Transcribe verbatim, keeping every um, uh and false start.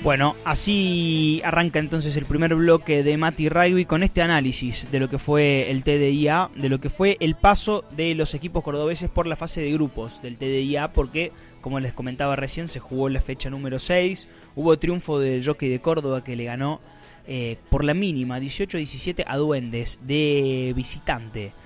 Bueno, así arranca entonces el primer bloque de Mati Rugby con este análisis de lo que fue el T D I A, de lo que fue el paso de los equipos cordobeses por la fase de grupos del T D I A, porque, como les comentaba recién, se jugó la fecha número seis, hubo triunfo del Jockey de Córdoba que le ganó eh, por la mínima dieciocho a diecisiete a Duendes de visitante.